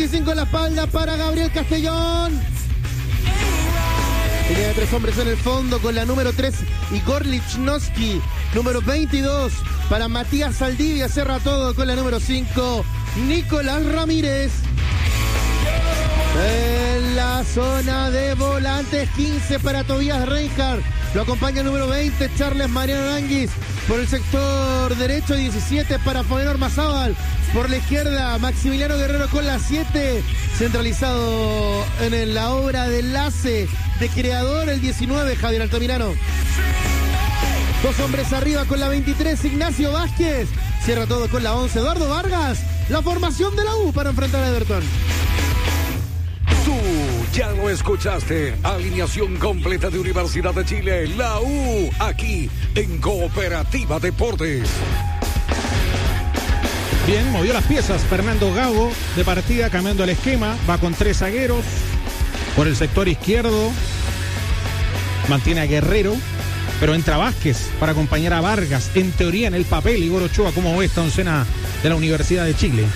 25 en la espalda para Gabriel Castellón. Línea de 3 hombres en el fondo con la número 3 Igor Lichnowsky. Número 22 para Matías Saldivia. Cierra todo con la número 5 Nicolás Ramírez. En la zona de volantes, 15 para Tobias Reinhardt. Lo acompaña el número 20 Charles Mariano Aranguis. Por el sector derecho, 17 para Fabián Ormazábal. Por la izquierda, Maximiliano Guerrero con la 7. Centralizado en la obra de enlace de creador, el 19, Javier Altamirano. 2 hombres arriba con la 23, Ignacio Vázquez. Cierra todo con la 11, Eduardo Vargas. La formación de la U para enfrentar a Everton. Tú ya lo escuchaste. Alineación completa de Universidad de Chile, la U, aquí en Cooperativa Deportes. Bien, movió las piezas Fernando Gago de partida, cambiando el esquema. Va con 3 zagueros. Por el sector izquierdo mantiene a Guerrero, pero entra Vázquez para acompañar a Vargas. En teoría, en el papel, Igor Ochoa, ¿cómo ve esta oncena de la Universidad de Chile?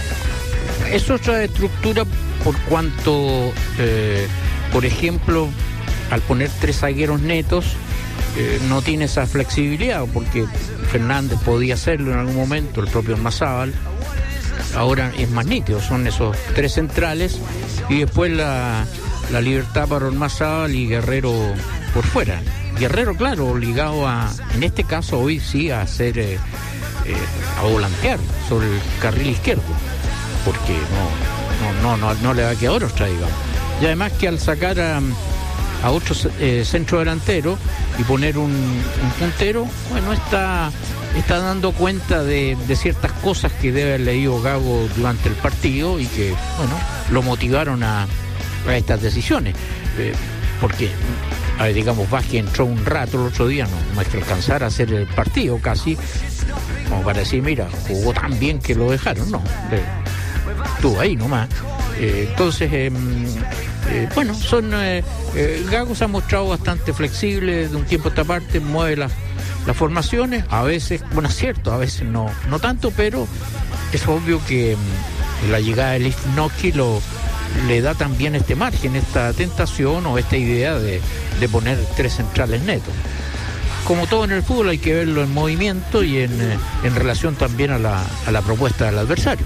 Es otra estructura por cuanto, por ejemplo, al poner 3 zagueros netos, no tiene esa flexibilidad, porque Fernández podía hacerlo en algún momento, el propio Ormazábal. Ahora es más nítido, son esos 3 centrales y después la libertad para Ormazábal y Guerrero por fuera. Guerrero, claro, ligado en este caso hoy sí, a hacer, a volantear sobre el carril izquierdo, porque no le va a quedar otra, digamos. Y además que al sacar a otro centro delantero y poner un puntero, bueno, está dando cuenta de ciertas cosas que debe haber leído Gago durante el partido y que, bueno, lo motivaron a estas decisiones. Porque, digamos, Vázquez entró un rato el otro día, no más que alcanzar a hacer el partido casi, como para decir, mira, jugó tan bien que lo dejaron, no, estuvo ahí nomás. Entonces, bueno, Gago se ha mostrado bastante flexible de un tiempo a esta parte, mueve las formaciones, a veces con acierto, a veces no tanto, pero es obvio que la llegada de Lichnowsky le da también este margen, esta tentación o esta idea de poner 3 centrales netos. Como todo en el fútbol, hay que verlo en movimiento y en relación también a la propuesta del adversario.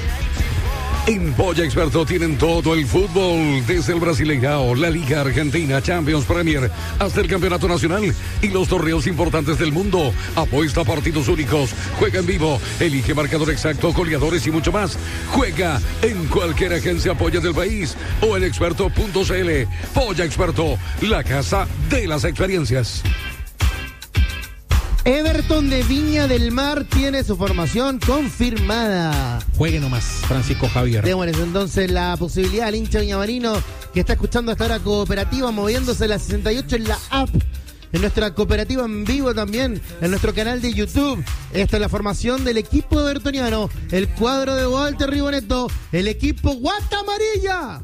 En Polla Experto tienen todo el fútbol, desde el Brasileirao, la Liga Argentina, Champions, Premier, hasta el Campeonato Nacional y los torneos importantes del mundo. Apuesta a partidos únicos, juega en vivo, elige marcador exacto, goleadores y mucho más. Juega en cualquier agencia Polla del país o en experto.cl. Polla Experto, la casa de las experiencias. Everton de Viña del Mar tiene su formación confirmada. Juegue nomás, Francisco Javier. Démosles entonces la posibilidad al hincha viñamarino que está escuchando hasta ahora Cooperativa, moviéndose la 68 en la app, en nuestra cooperativa en vivo también, en nuestro canal de YouTube. Esta es la formación del equipo evertoniano, el cuadro de Walter Riboneto, el equipo Guata Amarilla.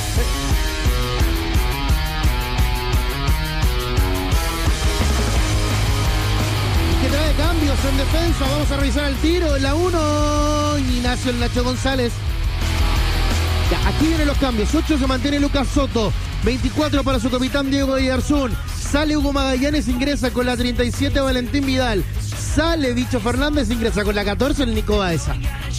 Que trae cambios en defensa. Vamos a revisar el tiro. La 1, Ignacio el Nacho González. Ya, aquí vienen los cambios. 8 se mantiene Lucas Soto. 24 para su capitán Diego Yarzún. Sale Hugo Magallanes, ingresa con la 37 Valentín Vidal. Sale Bicho Fernández, ingresa con la 14 el Nico Baeza.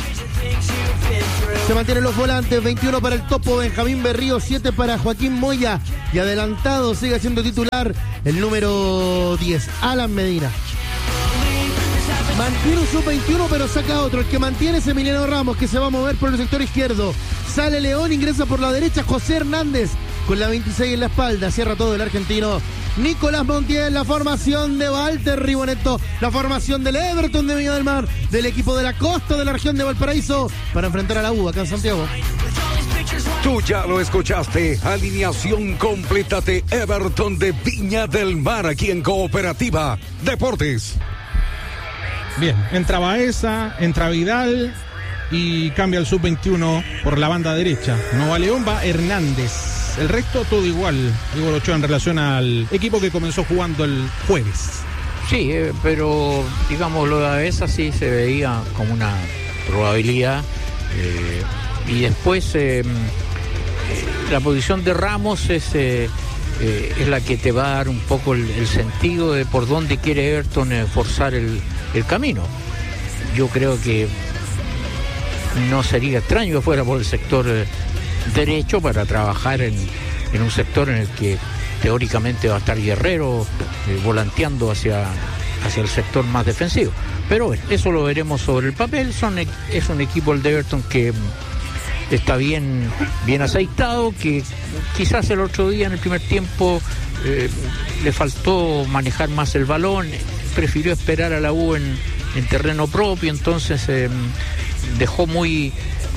Se mantienen los volantes, 21 para el Topo Benjamín Berrío, 7 para Joaquín Moya. Y adelantado sigue siendo titular el número 10, Alan Medina. Mantiene un sub-21 pero saca otro. El que mantiene es Emiliano Ramos, que se va a mover por el sector izquierdo. Sale León, ingresa por la derecha José Hernández con la 26 en la espalda. Cierra todo el argentino Nicolás Montiel. La formación de Walter Riboneto, la formación del Everton de Viña del Mar, del equipo de la costa de la región de Valparaíso, para enfrentar a la U acá en Santiago. Tú ya lo escuchaste. Alineación completa de Everton de Viña del Mar, aquí en Cooperativa Deportes. Bien, entra Baeza, entra Vidal y cambia el sub-21 por la banda derecha. Nova León, va Hernández. El resto todo igual, Igor Ochoa, en relación al equipo que comenzó jugando el jueves. Sí, pero digamos lo de Baeza sí se veía como una probabilidad. Y después la posición de Ramos es la que te va a dar un poco el sentido de por dónde quiere Everton forzar el camino. Yo creo que no sería extraño que fuera por el sector derecho para trabajar en un sector en el que teóricamente va a estar Guerrero volanteando hacia el sector más defensivo. Pero bueno, eso lo veremos sobre el papel. Es un equipo, el de Everton, que está bien aceitado, que quizás el otro día en el primer tiempo le faltó manejar más el balón, prefirió esperar a la U en terreno propio, entonces dejó muy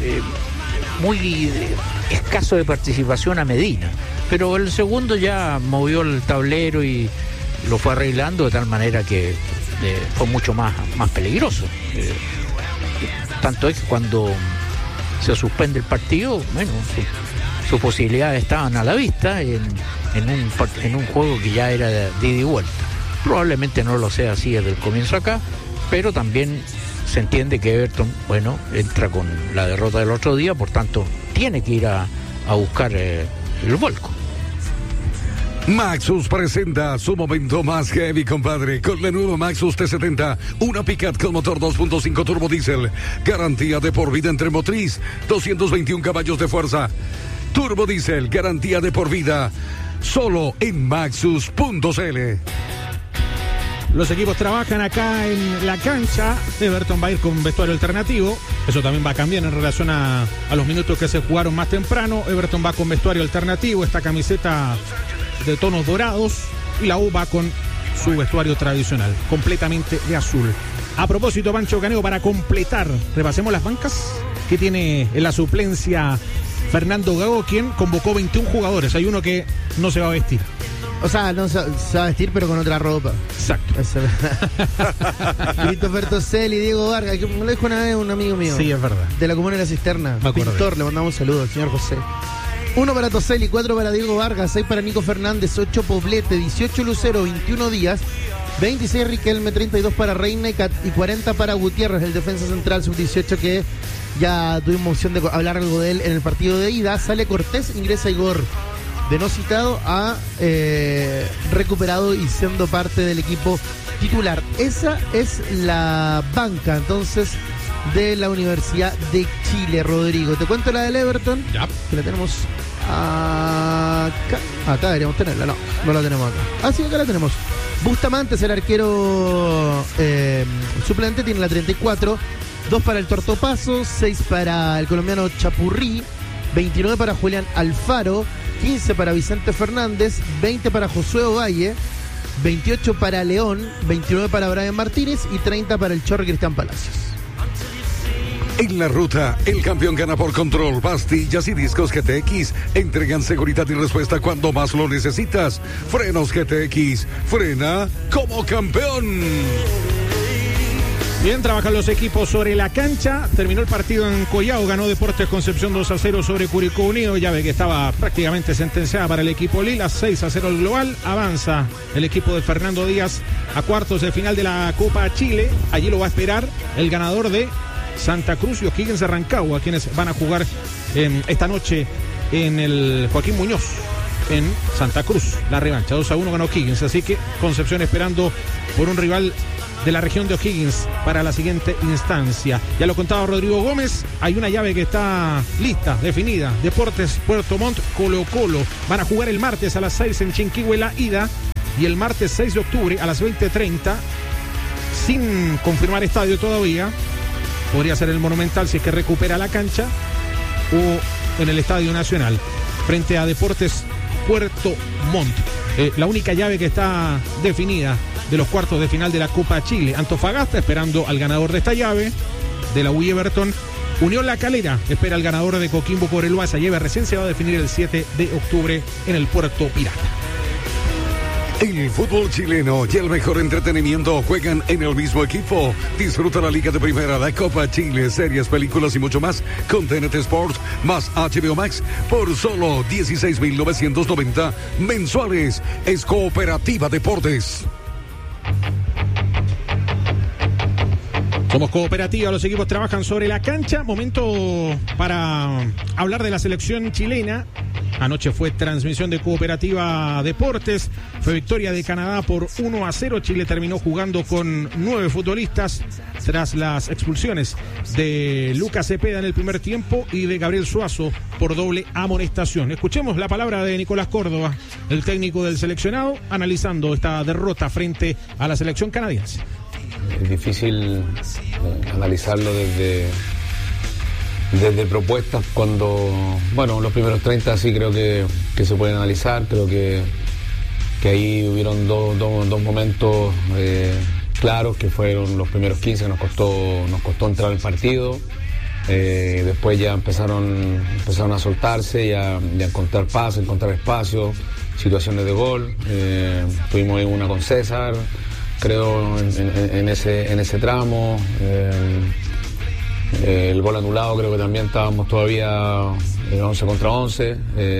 escaso de participación a Medina. Pero el segundo ya movió el tablero y lo fue arreglando de tal manera que fue mucho más peligroso. Tanto es que cuando se suspende el partido, bueno, sus posibilidades estaban a la vista en un juego que ya era de ida y vuelta. Probablemente no lo sea así desde el comienzo acá, pero también se entiende que Everton, bueno, entra con la derrota del otro día, por tanto tiene que ir a buscar el vuelco. Maxus presenta su momento más heavy, compadre, con la nueva Maxus T70, una pick-up con motor 2.5 turbo diésel, garantía de por vida entre motriz, 221 caballos de fuerza, turbo diésel, garantía de por vida, solo en maxus.cl. Los equipos trabajan acá en la cancha. Everton va a ir con vestuario alternativo. Eso también va a cambiar en relación a los minutos que se jugaron más temprano. Everton va con vestuario alternativo, esta camiseta de tonos dorados, y la U va con su vestuario tradicional, completamente de azul. A propósito, Pancho Caneo, para completar, repasemos las bancas que tiene en la suplencia Fernando Gago, quien convocó 21 jugadores. Hay uno que no se va a vestir. O sea, no se va a vestir, pero con otra ropa. Exacto. Christopher Toselli, Diego Vargas, que me lo dijo una vez un amigo mío. Sí, es verdad. De la Comuna de la Cisterna. Pintor, le mandamos un saludo al señor José. 1 para Toselli, 4 para Diego Vargas, 6 para Nico Fernández, 8 Poblete, 18 Lucero, 21 Díaz, 26 Riquelme, 32 para Reina y 40 para Gutiérrez, el defensa central sub-18, que ya tuvimos opción de hablar algo de él en el partido de ida. Sale Cortés, ingresa Igor, de no citado a recuperado y siendo parte del equipo titular. Esa es la banca, entonces, de la Universidad de Chile, Rodrigo. Te cuento la del Everton, ya, que la tenemos acá deberíamos tenerla. No la tenemos acá. Ah, sí, acá la tenemos. Bustamante es el arquero suplente, tiene la 34. 2 para el Tortopaso, 6 para el colombiano Chapurrí, 29 para Julián Alfaro, 15 para Vicente Fernández, 20 para Josué Ovalle, 28 para León, 29 para Brian Martínez y 30 para el Chorri Cristian Palacios. En la ruta, el campeón gana por control. Pastillas y discos GTX entregan seguridad y respuesta cuando más lo necesitas. Frenos GTX, frena como campeón. Bien, trabajan los equipos sobre la cancha. Terminó el partido en Collao, ganó Deportes Concepción 2-0 sobre Curicó Unido. Ya ve que estaba prácticamente sentenciada para el equipo Lila. 6-0 el global. Avanza el equipo de Fernando Díaz a cuartos de final de la Copa Chile. Allí lo va a esperar el ganador de Santa Cruz y O'Higgins de Rancagua, quienes van a jugar esta noche en el Joaquín Muñoz en Santa Cruz. La revancha 2-1 ganó O'Higgins, así que Concepción esperando por un rival de la región de O'Higgins para la siguiente instancia. Ya lo contaba Rodrigo Gómez, hay una llave que está lista, definida. Deportes Puerto Montt, Colo Colo. Van a jugar el martes a las 6 en Chinquihue la ida y el martes 6 de octubre a las 20:30, sin confirmar estadio todavía. Podría ser el Monumental si es que recupera la cancha, o en el Estadio Nacional, frente a Deportes Puerto Montt. La única llave que está definida de los cuartos de final de la Copa Chile. Antofagasta esperando al ganador de esta llave, de la U Everton. Unión La Calera espera al ganador de Coquimbo Cobreloa. Esa llave recién se va a definir el 7 de octubre en el Puerto Pirata. El fútbol chileno y el mejor entretenimiento juegan en el mismo equipo. Disfruta la Liga de Primera, la Copa Chile, series, películas y mucho más con TNT Sports más HBO Max por solo 16.990 mensuales. Es Cooperativa Deportes. Somos Cooperativa, los equipos trabajan sobre la cancha. Momento para hablar de la selección chilena. Anoche fue transmisión de Cooperativa Deportes. Fue victoria de Canadá por 1-0. Chile terminó jugando con 9 futbolistas tras las expulsiones de Lucas Cepeda en el primer tiempo y de Gabriel Suazo por doble amonestación. Escuchemos la palabra de Nicolás Córdoba, el técnico del seleccionado, analizando esta derrota frente a la selección canadiense. Es difícil analizarlo desde propuestas cuando, bueno, los primeros 30 sí creo que se pueden analizar. Creo que ahí hubieron dos momentos claros, que fueron los primeros 15 que nos costó entrar al partido. Después ya empezaron a soltarse y a encontrar pasos, encontrar espacio, situaciones de gol. Tuvimos una con César, creo, en ese tramo. El gol anulado, creo que también estábamos todavía 11 contra 11.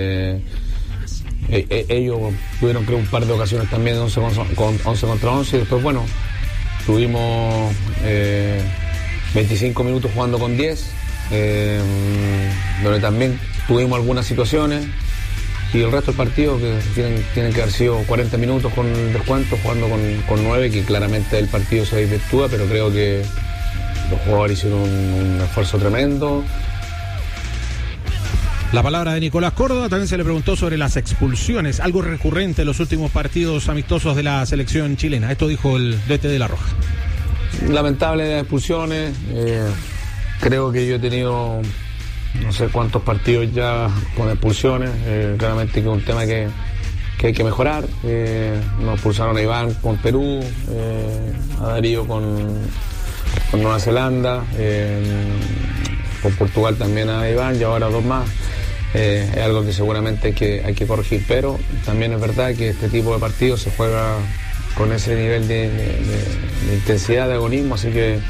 Ellos tuvieron, creo, un par de ocasiones también de 11 contra 11. Y después, bueno, tuvimos 25 minutos jugando con 10, donde también tuvimos algunas situaciones. Y el resto del partido, que tienen que haber sido 40 minutos con el descuento, jugando con 9, que claramente el partido se desvirtúa, pero creo que los jugadores hicieron un esfuerzo tremendo. La palabra de Nicolás Córdoba. También se le preguntó sobre las expulsiones, algo recurrente en los últimos partidos amistosos de la selección chilena. Esto dijo el DT de La Roja. Lamentable las expulsiones. Creo que yo he tenido no sé cuántos partidos ya con expulsiones. Claramente que es un tema que hay que mejorar. Nos expulsaron a Iván con Perú, a Darío con Nueva Zelanda, con Portugal también a Iván, y ahora 2 más. Es algo que seguramente hay que corregir, pero también es verdad que este tipo de partidos se juega con ese nivel de intensidad, de agonismo, así que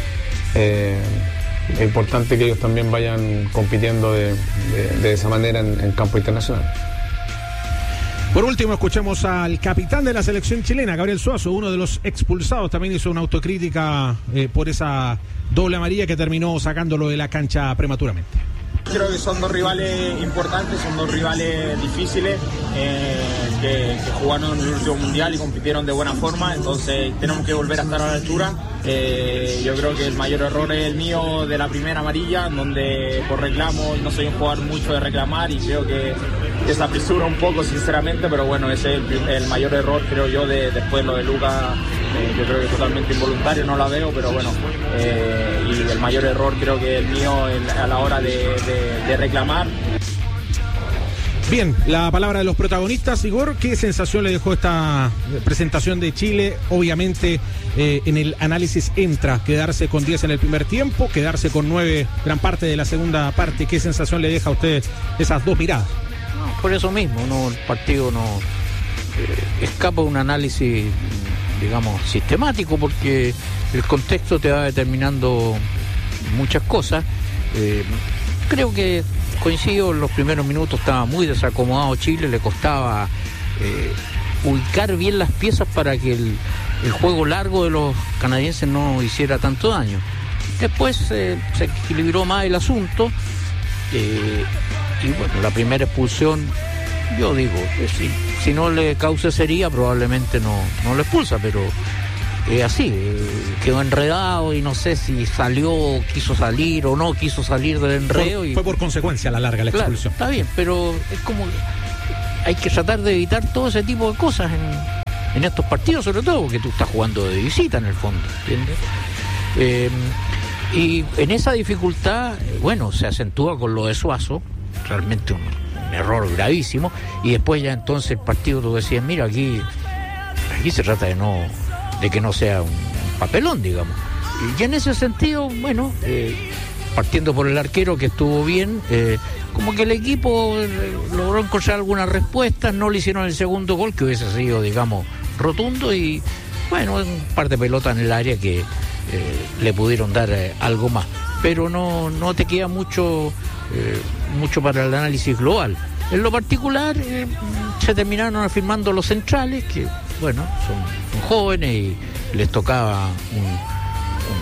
es importante que ellos también vayan compitiendo de esa manera en campo internacional. Por último, escuchemos al capitán de la selección chilena, Gabriel Suazo, uno de los expulsados. También hizo una autocrítica por esa doble amarilla que terminó sacándolo de la cancha prematuramente. Creo que son 2 rivales importantes, son 2 rivales difíciles que jugaron en el último mundial y compitieron de buena forma, entonces tenemos que volver a estar a la altura. Yo creo que el mayor error es el mío de la primera amarilla, donde por reclamo no soy un jugador mucho de reclamar y creo que se apresura un poco sinceramente, pero bueno, ese es el mayor error, creo yo, después lo de Lucas. Yo creo que es totalmente involuntario, no la veo, pero bueno, y el mayor error creo que es el mío a la hora de reclamar. Bien, la palabra de los protagonistas. Igor, ¿qué sensación le dejó esta presentación de Chile? Obviamente en el análisis entra quedarse con 10 en el primer tiempo, quedarse con 9 gran parte de la segunda parte. ¿Qué sensación le deja a usted esas 2 miradas? No, por eso mismo, el partido no escapa un análisis, digamos, sistemático, porque el contexto te va determinando muchas cosas. Creo que coincido, en los primeros minutos estaba muy desacomodado Chile, le costaba ubicar bien las piezas para que el juego largo de los canadienses no hiciera tanto daño. Después se equilibró más el asunto y bueno, la primera expulsión, yo digo, si no le causa sería, probablemente no le expulsa, pero así, quedó enredado y no sé si quiso salir o no quiso salir del enredo. Fue por consecuencia a la larga la expulsión. Claro, está bien, pero es como hay que tratar de evitar todo ese tipo de cosas en estos partidos, sobre todo porque tú estás jugando de visita en el fondo, ¿entiendes? Y en esa dificultad, bueno, se acentúa con lo de Suazo, realmente un error gravísimo, y después ya entonces el partido tú decías, mira, aquí se trata de que no sea un papelón, digamos. Y en ese sentido, bueno, partiendo por el arquero, que estuvo bien, como que el equipo logró encontrar algunas respuestas, no le hicieron el segundo gol, que hubiese sido, digamos, rotundo, y bueno, un par de pelotas en el área que le pudieron dar algo más. Pero no te queda mucho para el análisis global. En lo particular, se terminaron afirmando los centrales, que bueno, son jóvenes y les tocaba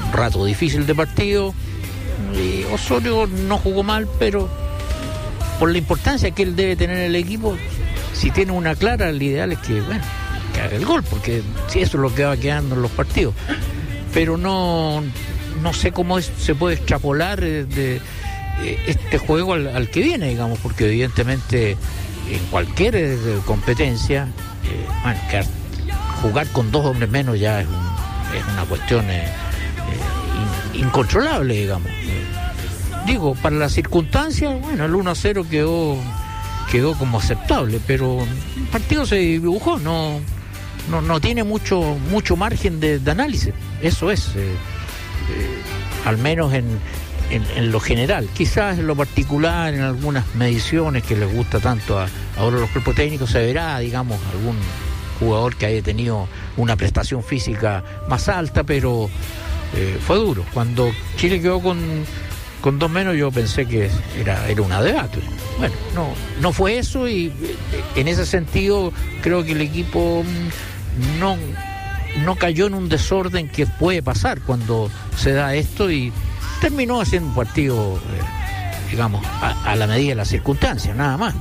rato difícil de partido. Y Osorio no jugó mal, pero por la importancia que él debe tener en el equipo, si tiene una clara, el ideal es que, bueno, que haga el gol, porque si eso es lo que va quedando en los partidos. Pero no sé cómo se puede extrapolar de este juego al que viene, digamos, porque evidentemente en cualquier competencia, bueno, que jugar con 2 hombres menos ya es una cuestión incontrolable, digamos. Digo, para las circunstancias, bueno, el 1-0 quedó como aceptable, pero el partido se dibujó, no tiene mucho margen de análisis. Eso es, al menos en lo general. Quizás en lo particular, en algunas mediciones que les gusta tanto ahora los cuerpos técnicos, se verá, digamos, algún jugador que haya tenido una prestación física más alta, pero fue duro. Cuando Chile quedó con 2 menos, yo pensé que era una debacle. Bueno, no fue eso, y en ese sentido creo que el equipo no cayó en un desorden que puede pasar cuando se da esto, y terminó haciendo un partido, digamos, a la medida de las circunstancias, nada más.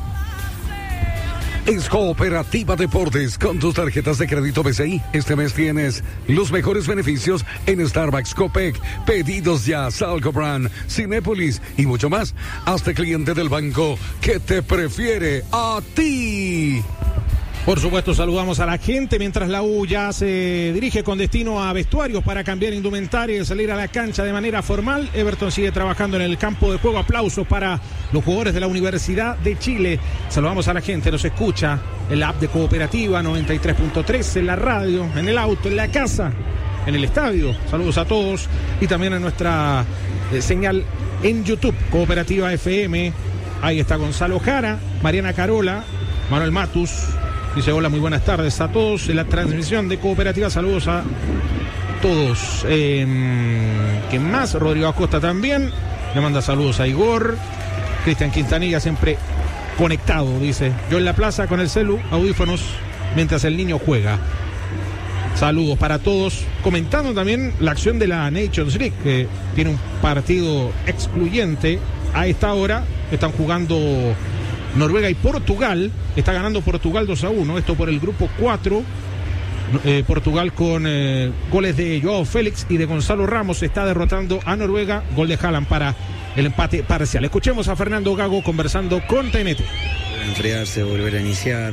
Es Cooperativa Deportes. Con tus tarjetas de crédito BCI, este mes tienes los mejores beneficios en Starbucks, Copec, Pedidos Ya, Salcobran, Cinépolis y mucho más. Hazte cliente del banco que te prefiere a ti. Por supuesto, saludamos a la gente mientras la U ya se dirige con destino a vestuarios para cambiar indumentaria y salir a la cancha de manera formal. Everton sigue trabajando en el campo de juego. Aplausos para los jugadores de la Universidad de Chile. Saludamos a la gente, nos escucha en la app de Cooperativa 93.3, en la radio, en el auto, en la casa, en el estadio. Saludos a todos, y también en nuestra señal en YouTube, Cooperativa FM. Ahí está Gonzalo Jara, Mariana Carola, Manuel Matus. Dice hola, muy buenas tardes a todos en la transmisión de Cooperativa. Saludos a todos. ¿Quién más? Rodrigo Acosta también. Le manda saludos a Igor. Cristian Quintanilla siempre conectado, dice. Yo en la plaza con el celu, audífonos, mientras el niño juega. Saludos para todos. Comentando también la acción de la Nations League, que tiene un partido excluyente a esta hora. Están jugando Noruega y Portugal. Está ganando Portugal 2-1. Esto por el grupo 4. Portugal con goles de Joao Félix y de Gonzalo Ramos está derrotando a Noruega. Gol de Haaland para el empate parcial. Escuchemos a Fernando Gago conversando con TNT. Enfriarse, volver a iniciar,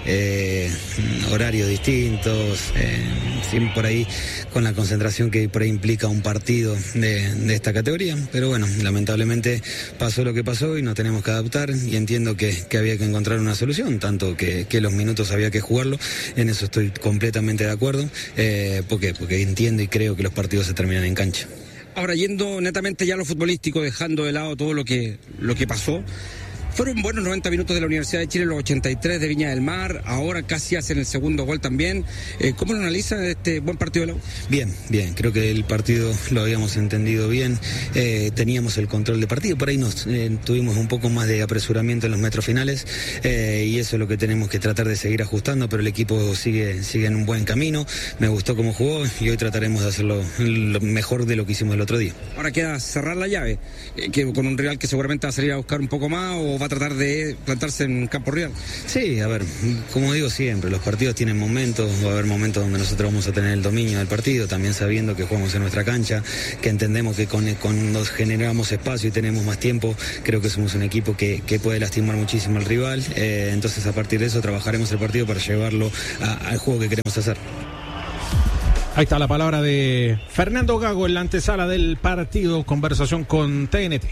horarios distintos, sin por ahí con la concentración que por ahí implica un partido de esta categoría, pero bueno, lamentablemente pasó lo que pasó y nos tenemos que adaptar, y entiendo que había que encontrar una solución, tanto que los minutos había que jugarlo, en eso estoy completamente de acuerdo, porque entiendo y creo que los partidos se terminan en cancha. Ahora, yendo netamente ya a lo futbolístico, dejando de lado todo lo que pasó, fueron buenos 90 minutos de la Universidad de Chile, los 83 de Viña del Mar, ahora casi hacen el segundo gol también. ¿Cómo lo analiza este buen partido de la U? Bien, creo que el partido lo habíamos entendido bien, teníamos el control de partido, por ahí tuvimos un poco más de apresuramiento en los metros finales, y eso es lo que tenemos que tratar de seguir ajustando, pero el equipo sigue en un buen camino, me gustó cómo jugó y hoy trataremos de hacerlo lo mejor de lo que hicimos el otro día. Ahora queda cerrar la llave, que con un rival que seguramente va a salir a buscar un poco más, o va a tratar de plantarse en campo real. Sí, a ver, como digo siempre, los partidos tienen momentos, va a haber momentos donde nosotros vamos a tener el dominio del partido, también sabiendo que jugamos en nuestra cancha, que entendemos que cuando generamos espacio y tenemos más tiempo, creo que somos un equipo que puede lastimar muchísimo al rival, entonces a partir de eso trabajaremos el partido para llevarlo al juego que queremos hacer. Ahí está la palabra de Fernando Gago en la antesala del partido, conversación con TNT.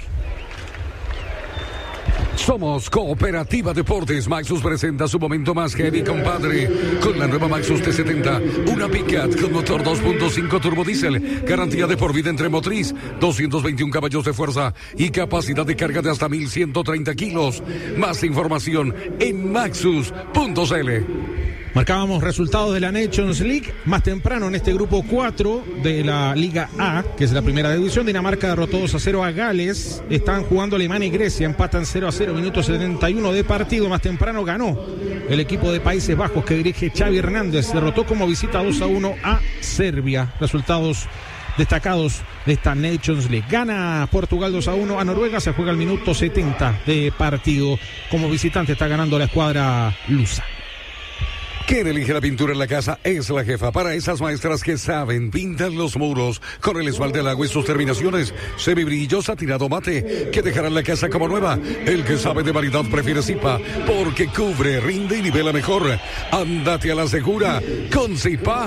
Somos Cooperativa Deportes. Maxus presenta su momento más heavy, compadre, con la nueva Maxus T70, una Picat con motor 2.5 turbodiesel, garantía de por vida entre motriz, 221 caballos de fuerza y capacidad de carga de hasta 1.130 kilos. Más información en maxus.cl. Marcábamos resultados de la Nations League más temprano en este grupo 4 de la Liga A, que es la primera división. Dinamarca derrotó 2-0 a Gales. Están jugando Alemania y Grecia, empatan 0-0, minuto 71 de partido. Más temprano ganó el equipo de Países Bajos que dirige Xavi Hernández. Derrotó como visita 2-1 a Serbia. Resultados destacados de esta Nations League. Gana Portugal 2-1 a Noruega, se juega el minuto 70 de partido. Como visitante está ganando la escuadra lusa. Quien elige la pintura en la casa es la jefa. Para esas maestras que saben pintar los muros con el esmalte del agua y sus terminaciones semibrillosa tirado mate, que dejarán la casa como nueva. El que sabe de variedad prefiere Zipa, porque cubre, rinde y nivela mejor. Ándate a la segura con Zipa.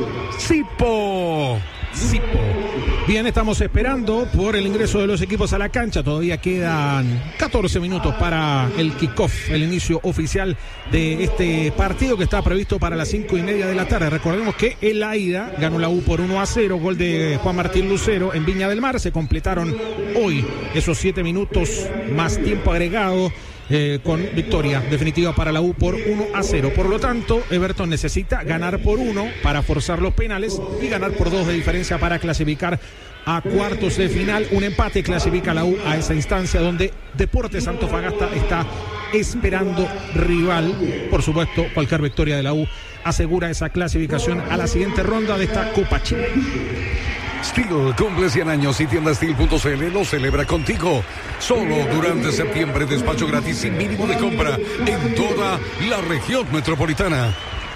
Zipo. Bien, estamos esperando por el ingreso de los equipos a la cancha. Todavía quedan 14 minutos para el kickoff, el inicio oficial de este partido que está previsto para las 5:30 de la tarde. Recordemos que en la ida ganó la U por 1-0, gol de Juan Martín Lucero en Viña del Mar. Se completaron hoy esos 7 minutos más tiempo agregado. Con victoria definitiva para la U por 1-0. Por lo tanto, Everton necesita ganar por 1 para forzar los penales y ganar por 2 de diferencia para clasificar a cuartos de final. Un empate clasifica a la U a esa instancia donde Deportes Antofagasta está esperando rival. Por supuesto, cualquier victoria de la U asegura esa clasificación a la siguiente ronda de esta Copa Chile. Steel cumple 100 años y tienda Steel.cl lo celebra contigo. Solo durante septiembre, despacho gratis sin mínimo de compra en toda la región metropolitana.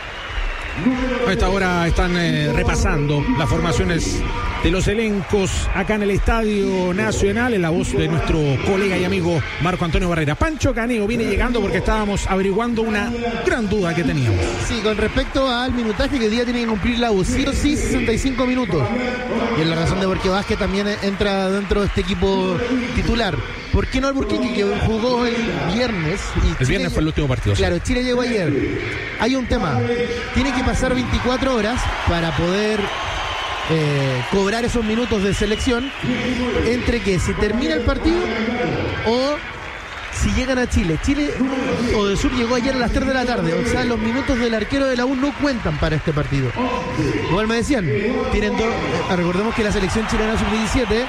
A esta hora están repasando las formaciones de los elencos acá en el Estadio Nacional, en la voz de nuestro colega y amigo Marco Antonio Barrera. Pancho Caneo viene llegando porque estábamos averiguando una gran duda que teníamos. Sí, con respecto al minutaje que hoy día tiene que cumplir la U, sí o sí 65 minutos. Y es la razón de por qué Vázquez también entra dentro de este equipo titular. ¿Por qué no Alburquerque, que jugó el viernes? El viernes fue el último partido. Claro, sí. Chile llegó ayer. Hay un tema. Tiene que pasar 24 horas para poder cobrar esos minutos de selección, entre que se termina el partido o si llegan a Chile. Chile o de Sur llegó ayer a las 3 de la tarde, o sea, los minutos del arquero de la U no cuentan para este partido. Igual me decían, tienen recordemos que la selección chilena sub-17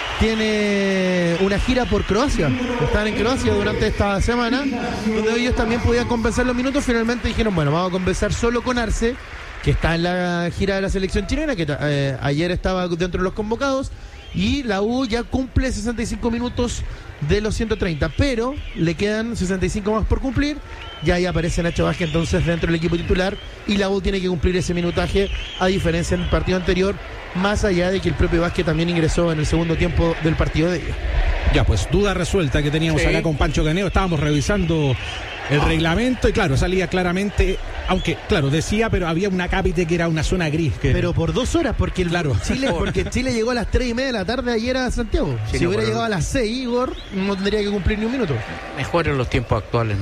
tiene una gira por Croacia. Están en Croacia durante esta semana, donde ellos también podían compensar los minutos. Finalmente dijeron, bueno, vamos a compensar solo con Arce, que está en la gira de la selección chilena, que ayer estaba dentro de los convocados, y la U ya cumple 65 minutos de los 130, pero le quedan 65 más por cumplir. Ya ahí aparece Nacho Vázquez entonces dentro del equipo titular, y la U tiene que cumplir ese minutaje, a diferencia del partido anterior, más allá de que el propio Vázquez también ingresó en el segundo tiempo del partido de ellos. Ya, pues duda resuelta que teníamos acá con Pancho Caneo. Estábamos revisando el reglamento y claro, salía claramente, aunque claro, decía, pero había una cápite que era una zona gris. Pero por 2 horas, porque Chile llegó a las 3:30 de la tarde ayer a Santiago. Sí, si hubiera llegado a las 6, Igor, no tendría que cumplir ni un minuto. Mejor en los tiempos actuales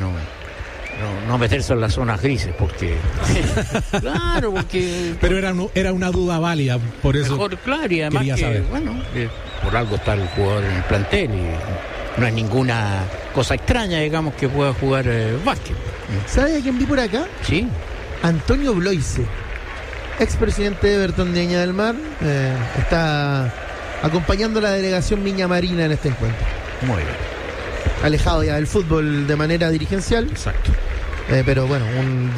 no meterse en las zonas grises, porque claro, porque pero era una duda válida, por eso mejor, claro, y además que por algo está el jugador en el plantel y no es ninguna cosa extraña, digamos, que pueda jugar Vázquez. ¿Sabes a quién vi por acá? Sí, Antonio Bloise, expresidente de Everton de Viña del Mar, está acompañando a la delegación Viña Marina en este encuentro. Muy bien. Alejado ya del fútbol de manera dirigencial. Exacto. Pero bueno, un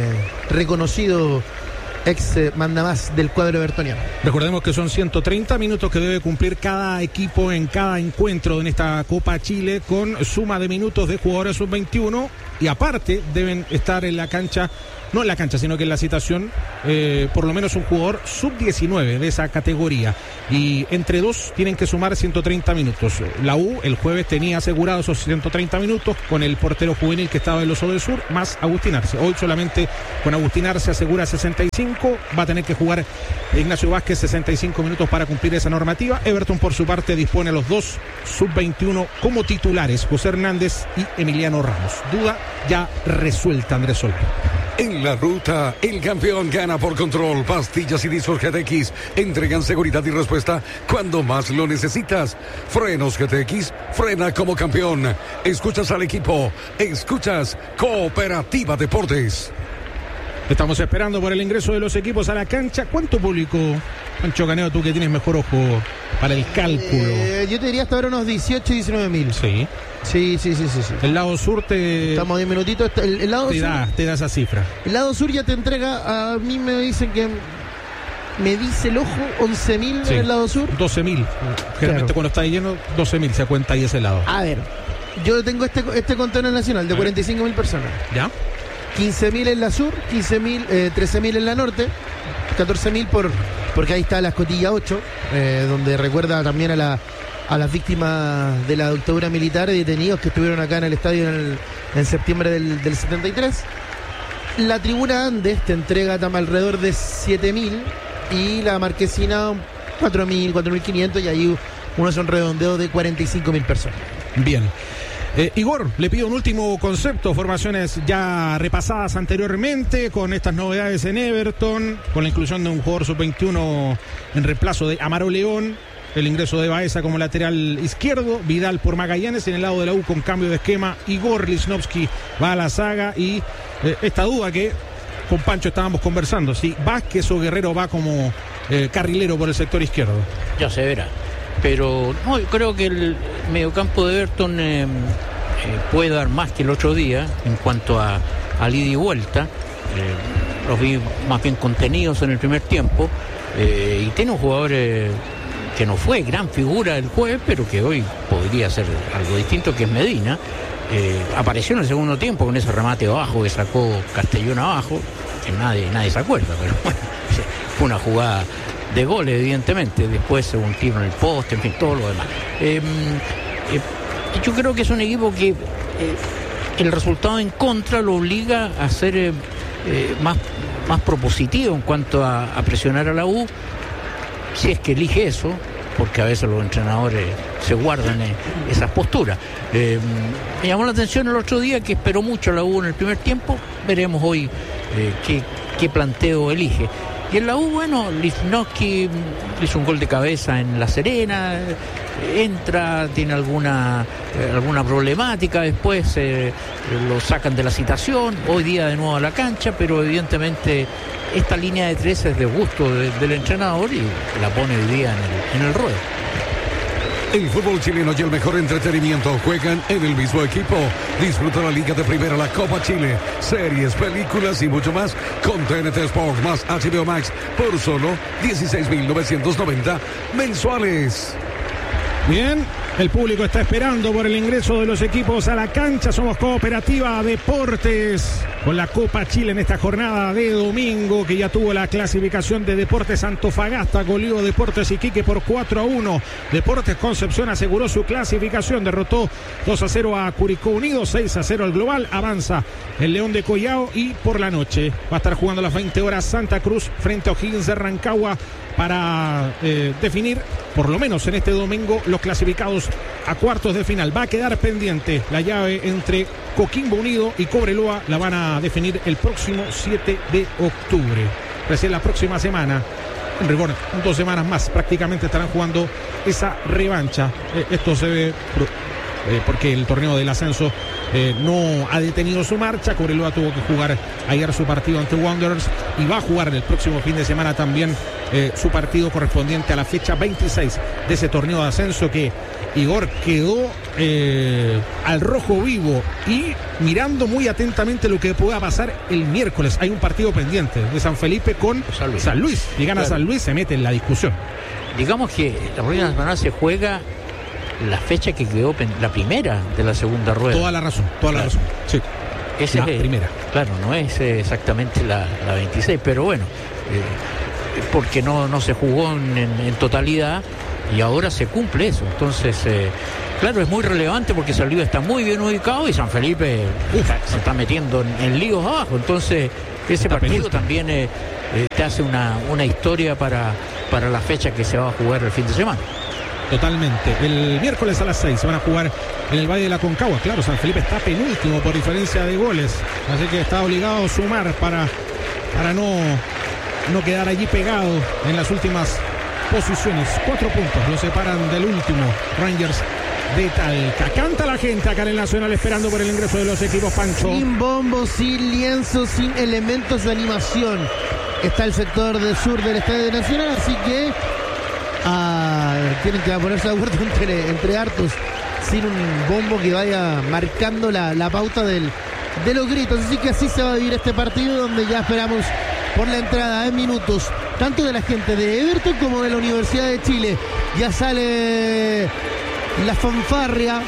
reconocido ex mandamás del cuadro evertoniano. Recordemos que son 130 minutos que debe cumplir cada equipo en cada encuentro en esta Copa Chile, con suma de minutos de jugadores sub-21, y aparte deben estar en la cancha, no en la cancha, sino que en la citación, por lo menos un jugador sub-19 de esa categoría, y entre dos tienen que sumar 130 minutos. La U el jueves tenía asegurados esos 130 minutos con el portero juvenil que estaba en los Oso del Sur, más Agustín Arce. Hoy solamente con Agustín Arce asegura 65, va a tener que jugar Ignacio Vázquez 65 minutos para cumplir esa normativa. Everton por su parte dispone a los dos sub-21 como titulares, José Hernández y Emiliano Ramos. Duda ya resuelta, Andrés Sol. En la ruta, el campeón gana por control. Pastillas y discos GTX entregan seguridad y respuesta cuando más lo necesitas. Frenos GTX, frena como campeón. Escuchas al equipo, escuchas Cooperativa Deportes. Estamos esperando por el ingreso de los equipos a la cancha. ¿Cuánto público, Pancho Caneo, tú que tienes mejor ojo para el cálculo? Yo te diría hasta ahora unos 18, 19 mil. Sí. Sí. El lado sur Estamos a 10 minutitos. El lado te da esa cifra. El lado sur ya te entrega, a mí me dicen que me dice el ojo, 11.000 Sí. en el lado sur. 12.000. Generalmente cuando está lleno, 12.000 se cuenta ahí ese lado. A ver, yo tengo este conteo nacional de 45.000 personas. ¿Ya? 15.000 en la sur, 13.000 en la norte, 14.000 porque ahí está la escotilla 8, donde recuerda también a las víctimas de la dictadura militar y detenidos que estuvieron acá en el estadio en septiembre del 73. La tribuna Andes te entrega alrededor de 7.000 y la Marquesina 4.000, 4.500 y ahí uno son redondeos de 45.000 personas. Bien. Igor, le pido un último concepto, formaciones ya repasadas anteriormente, con estas novedades en Everton, con la inclusión de un jugador sub-21 en reemplazo de Amaro León, el ingreso de Baeza como lateral izquierdo, Vidal por Magallanes, en el lado de la U con cambio de esquema, Igor Lichnowsky va a la saga y esta duda que con Pancho estábamos conversando, si Vázquez o Guerrero va como carrilero por el sector izquierdo. Ya se verá. Pero no, yo creo que el mediocampo de Everton puede dar más que el otro día en cuanto a ida y vuelta. Los vi más bien contenidos en el primer tiempo y tiene un jugador que no fue gran figura el jueves, pero que hoy podría ser algo distinto, que es Medina. Apareció en el segundo tiempo con ese remate abajo que sacó Castellón abajo, que nadie se acuerda, pero bueno, fue una jugada de gol, evidentemente. Después un tiro en el poste, en fin, todo lo demás. Yo creo que es un equipo que el resultado en contra lo obliga a ser más propositivo en cuanto a presionar a la U, si es que elige eso, porque a veces los entrenadores se guardan esas posturas. Me llamó la atención el otro día que esperó mucho a la U en el primer tiempo. Veremos hoy qué planteo elige. Y en la U, bueno, Lichnowsky hizo un gol de cabeza en La Serena, entra, tiene alguna problemática, después lo sacan de la citación, hoy día de nuevo a la cancha, pero evidentemente esta línea de tres es de gusto del entrenador y la pone hoy día en el ruedo. El fútbol chileno y el mejor entretenimiento juegan en el mismo equipo. Disfruta la Liga de Primera, la Copa Chile, series, películas y mucho más con TNT Sports más HBO Max por solo 16.990 mensuales. Bien, el público está esperando por el ingreso de los equipos a la cancha. Somos Cooperativa Deportes con la Copa Chile en esta jornada de domingo, que ya tuvo la clasificación de Deportes Antofagasta, goleó Deportes Iquique por 4-1. Deportes Concepción aseguró su clasificación, derrotó 2-0 a Curicó Unido, 6-0 al global. Avanza el León de Collao y por la noche va a estar jugando a las 20 horas Santa Cruz frente a O'Higgins de Rancagua para definir, por lo menos en este domingo, los clasificados a cuartos de final. Va a quedar pendiente la llave entre Coquimbo Unido y Cobreloa, la van a definir el próximo 7 de octubre. Recién la próxima semana, en rigor, 2 semanas más, prácticamente estarán jugando esa revancha. Esto se ve porque el torneo del ascenso no ha detenido su marcha. Cobreloa tuvo que jugar ayer su partido ante Wanderers y va a jugar el próximo fin de semana también su partido correspondiente a la fecha 26 de ese torneo de ascenso, que Igor quedó al rojo vivo y mirando muy atentamente lo que pueda pasar el miércoles. Hay un partido pendiente de San Felipe con San Luis. Y gana San Luis, se mete en la discusión. Digamos que la rueda nacional se juega la fecha que quedó la primera de la segunda rueda. Toda la razón, sí. Esa la primera. Claro, no es exactamente la 26, pero bueno, porque no se jugó en totalidad y ahora se cumple eso. Entonces, claro, es muy relevante porque San Luis está muy bien ubicado y San Felipe se está metiendo en líos abajo. Entonces, ese partido también te hace una historia para la fecha que se va a jugar el fin de semana. Totalmente. El miércoles a las 6 se van a jugar en el Valle de la Concagua. Claro, San Felipe está penúltimo por diferencia de goles, así que está obligado a sumar para no quedar allí pegado en las últimas posiciones. 4 puntos lo separan del último, Rangers de Talca. Canta la gente acá en el Nacional esperando por el ingreso de los equipos, Pancho. Sin bombos, sin lienzos, sin elementos de animación. Está el sector del sur del Estadio Nacional, así que tienen que ponerse de acuerdo entre hartos, sin un bombo que vaya marcando la pauta de los gritos. Así que así se va a vivir este partido, donde ya esperamos por la entrada en minutos, tanto de la gente de Everton como de la Universidad de Chile. Ya sale la fanfarria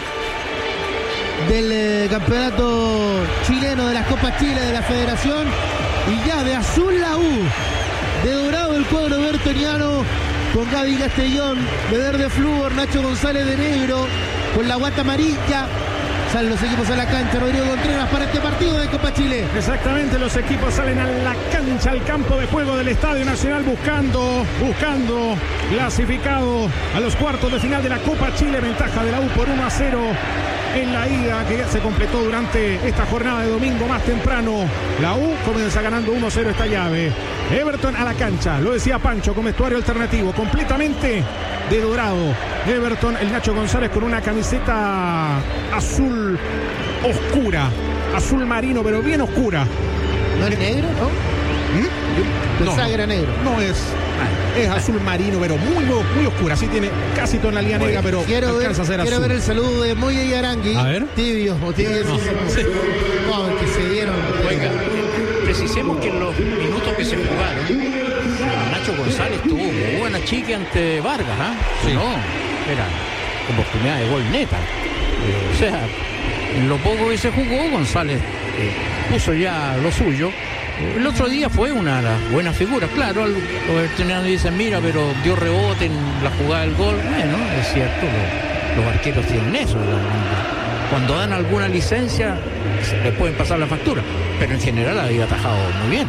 del campeonato chileno de las Copas Chile de la Federación, y ya de azul la U, de dorado el cuadro evertoniano, con Gaby Castellón, de verde flúor, Nacho González de negro, con la guata amarilla. Salen los equipos a la cancha, Rodrigo Contreras, para este partido de Copa Chile. Exactamente, los equipos salen a la cancha, al campo de juego del Estadio Nacional, buscando clasificado a los cuartos de final de la Copa Chile. Ventaja de la U por 1-0 en la ida, que se completó durante esta jornada de domingo más temprano. La U comienza ganando 1-0 esta llave. Everton a la cancha, lo decía Pancho, con vestuario alternativo, completamente de dorado. Everton, el Nacho González con una camiseta azul oscura, azul marino, pero bien oscura. ¿No es negro, no? Pensaba que era negro. No es azul marino, pero muy oscura. Sí tiene casi tonalidad negra, pero alcanza a ser azul. Quiero ver el saludo de Moya y Arangui. A ver. Tibios. No, sí. No, que se dieron. Oiga, precisemos que en los minutos que se jugaron, Nacho González tuvo muy buena chica ante Vargas, ¿ah? Sí. No, era oportunidad de gol neta. O sea, en lo poco que se jugó, González puso ya lo suyo. El otro día fue una de las buenas figuras. Claro, los veteranos dicen, mira, pero dio rebote en la jugada del gol. Bueno, es cierto, los arqueros tienen eso. Cuando dan alguna licencia, se le pueden pasar la factura. Pero en general había atajado muy bien.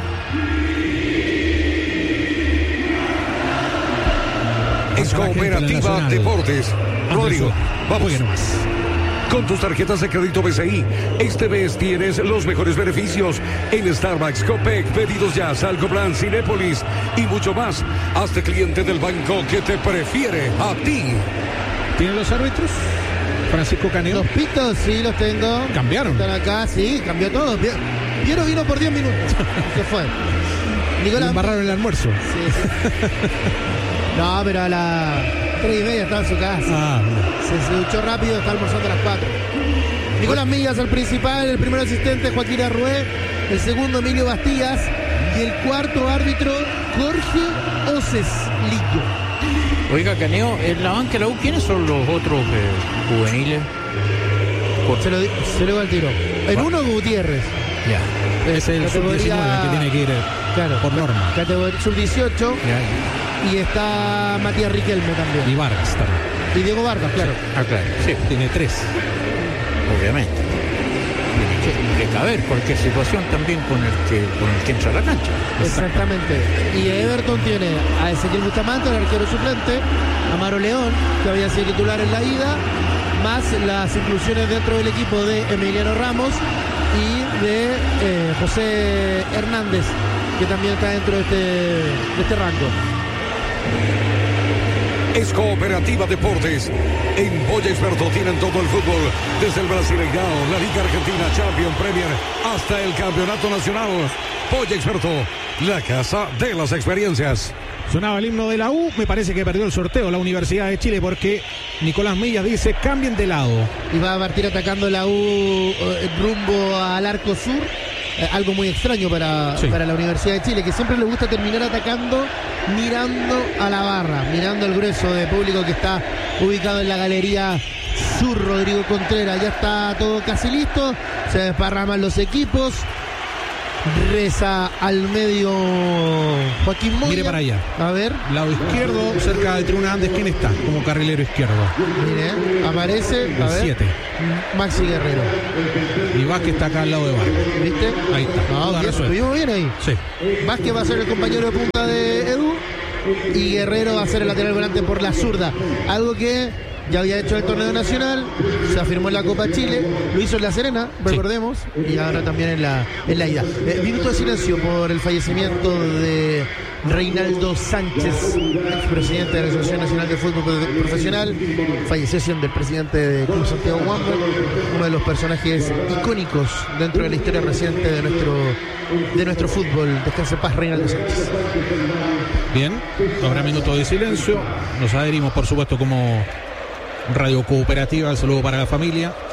Es Cooperativa Deportes. Rodrigo, vamos. Más. Con tus tarjetas de crédito BCI, este mes tienes los mejores beneficios en Starbucks, Copec, Pedidos Ya, Salcoplan, Cinépolis y mucho más. Hazte cliente del banco que te prefiere a ti. ¿Tienen los árbitros? Francisco Caneo. Los pitos, sí, los tengo. ¿Cambiaron? Están acá, sí, cambió todo. Piero vino por 10 minutos. Se fue. Nicolás. Embarraron el almuerzo. Sí. No, pero a las 3:30 estaba en su casa. Se duchó rápido, está almorzando a las 4. Nicolás Millas al principal, el primer asistente Joaquín Arrué, el segundo Emilio Bastías y el cuarto árbitro Jorge Oceslillo. Oiga, Caneo, en la banca de la U, ¿quiénes son los otros juveniles? Se le va el tiro. En uno, Gutiérrez. Ya. Es el sub-19 que tiene que ir por norma. Categoría sub-18. Y está Matías Riquelme también. Y Vargas también. Y Diego Vargas, claro. Sí. Claro. Sí. Tiene 3. Obviamente. Tiene que caber cualquier situación también con el que entra a la cancha. Exactamente. Y Everton tiene a Ezequiel Bustamante, el arquero suplente, a Maro León, que había sido titular en la ida, más las inclusiones dentro del equipo de Emiliano Ramos y de José Hernández, que también está dentro de este rango. Es Cooperativa Deportes. En Boya Experto tienen todo el fútbol, desde el Brasileirao, la Liga Argentina, Champions, Premier, hasta el Campeonato Nacional. Boya Experto, la casa de las experiencias. Sonaba el himno de la U, me parece que perdió el sorteo la Universidad de Chile porque Nicolás Millas dice cambien de lado. Y va a partir atacando la U rumbo al arco sur. Algo muy extraño para la Universidad de Chile, que siempre le gusta terminar atacando mirando a la barra, mirando el grueso de público que está ubicado en la galería sur. Rodrigo Contreras, ya está todo casi listo, se desparraman los equipos, reza al medio Joaquín Moya. Mire para allá, a ver, lado izquierdo, cerca de Tribuna Andes. ¿Quién está como carrilero izquierdo? Mire, aparece el 7, Maxi Guerrero. Y Vázquez está acá al lado de Vargas. ¿Viste? Ahí está. No, estuvimos bien ahí. Sí. Vázquez va a ser el compañero de punta de Edu y Guerrero va a ser el lateral volante por la zurda. Algo que ya había hecho el torneo nacional, se afirmó en la Copa Chile, lo hizo en La Serena, recordemos, y ahora también en la ida. Minuto de silencio por el fallecimiento de Reinaldo Sánchez, expresidente de la Asociación Nacional de Fútbol Profesional. Falleció del presidente de Club Santiago Wanderers, uno de los personajes icónicos dentro de la historia reciente de nuestro fútbol. Descanse en paz, Reinaldo Sánchez. Bien, habrá minuto de silencio. Nos adherimos, por supuesto, como Radio Cooperativa. El saludo para la familia.